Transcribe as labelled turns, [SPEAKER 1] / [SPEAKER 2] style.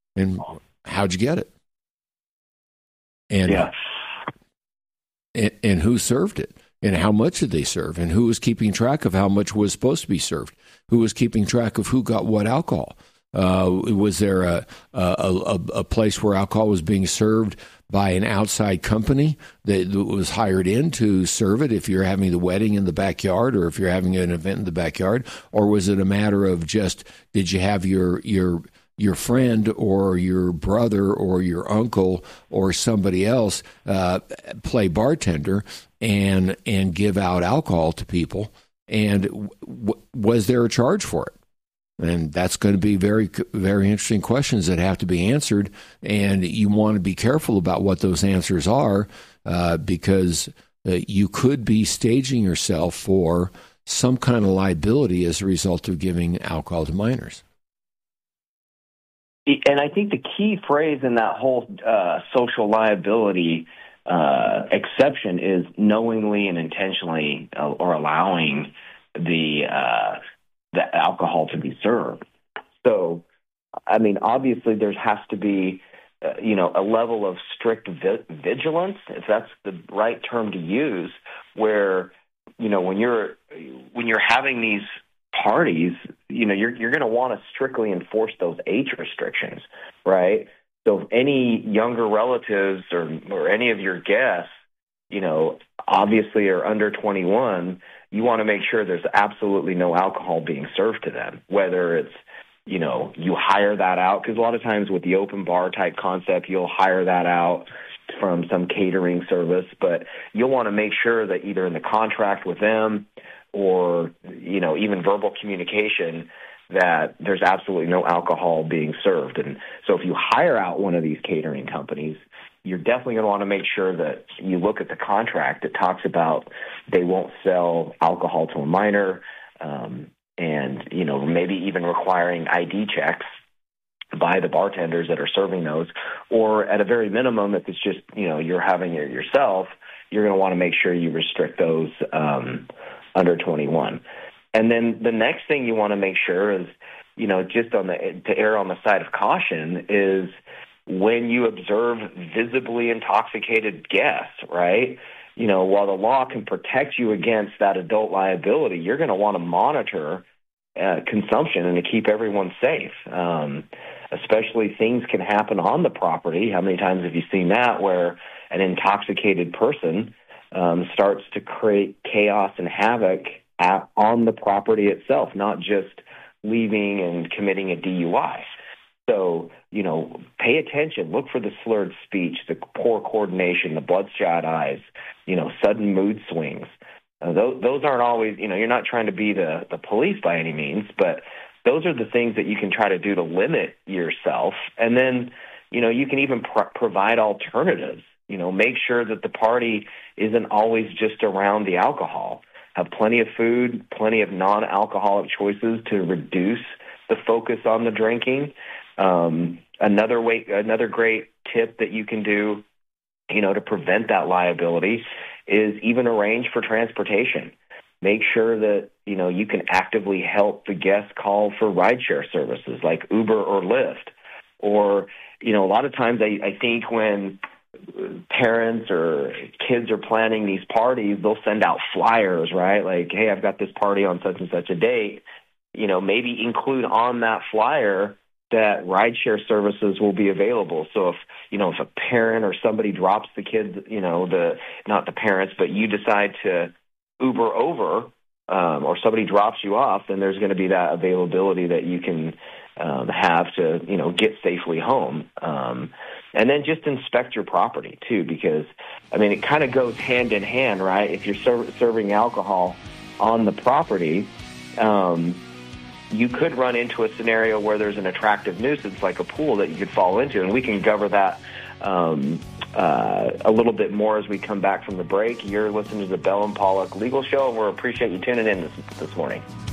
[SPEAKER 1] And how'd you get it? And,
[SPEAKER 2] Yeah.
[SPEAKER 1] and who served it? And how much did they serve? And who was keeping track of how much was supposed to be served? Who was keeping track of who got what alcohol? Was there a place where alcohol was being served by an outside company that was hired in to serve it if you're having the wedding in the backyard or if you're having an event in the backyard? Or was it a matter of just, did you have your friend or your brother or your uncle or somebody else play bartender and give out alcohol to people? And was there a charge for it? And that's going to be very, very interesting questions that have to be answered. And you want to be careful about what those answers are because you could be staging yourself for some kind of liability as a result of giving alcohol to minors.
[SPEAKER 2] And I think the key phrase in that whole social liability exception is knowingly and intentionally or allowing the alcohol to be served. So, I mean, obviously there has to be, a level of strict vigilance, if that's the right term to use, where, when you're having these parties, you're going to want to strictly enforce those age restrictions, right? So if any younger relatives or any of your guests, obviously are under 21, you want to make sure there's absolutely no alcohol being served to them, whether it's, you hire that out, because a lot of times with the open bar type concept, you'll hire that out from some catering service, but you'll want to make sure that either in the contract with them or, even verbal communication that there's absolutely no alcohol being served. And so if you hire out one of these catering companies, you're definitely going to want to make sure that you look at the contract that talks about they won't sell alcohol to a minor, and, maybe even requiring ID checks by the bartenders that are serving those, or at a very minimum, if it's just, you're having it yourself, you're going to want to make sure you restrict those under 21. And then the next thing you want to make sure is, just to err on the side of caution is when you observe visibly intoxicated guests, right? While the law can protect you against that adult liability, you're going to want to monitor consumption and to keep everyone safe. Especially things can happen on the property. How many times have you seen that where an intoxicated person starts to create chaos and havoc on the property itself, not just leaving and committing a DUI? So, pay attention. Look for the slurred speech, the poor coordination, the bloodshot eyes, sudden mood swings. Those aren't always, you're not trying to be the police by any means, but those are the things that you can try to do to limit yourself. And then, you can even provide alternatives. Make sure that the party isn't always just around the alcohol. Have plenty of food, plenty of non-alcoholic choices to reduce the focus on the drinking. Another great tip that you can do, to prevent that liability is even arrange for transportation. Make sure that, you can actively help the guests call for rideshare services like Uber or Lyft. Or, a lot of times I think when parents or kids are planning these parties, they'll send out flyers, right? Like, hey, I've got this party on such and such a date. Maybe include on that flyer that rideshare services will be available. So if a parent or somebody drops the kids, not the parents, but you decide to Uber over, or somebody drops you off, then there's going to be that availability that you can have to, get safely home. And then just inspect your property too, because it kind of goes hand in hand, right? If you're serving alcohol on the property, you could run into a scenario where there's an attractive nuisance like a pool that you could fall into, and we can cover that a little bit more as we come back from the break. You're listening to the Bell and Pollock Legal Show, and we appreciate you tuning in this morning.